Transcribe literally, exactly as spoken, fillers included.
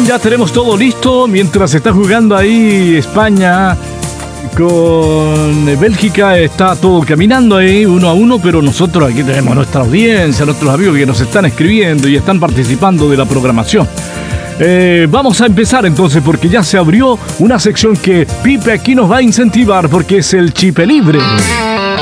bien, ya tenemos todo listo. Mientras está jugando ahí España con Bélgica, está todo caminando ahí uno a uno, pero nosotros aquí tenemos nuestra audiencia, nuestros amigos que nos están escribiendo y están participando de la programación. Eh, vamos a empezar entonces, porque ya se abrió una sección que Pipe aquí nos va a incentivar, porque es el Chipe Libre.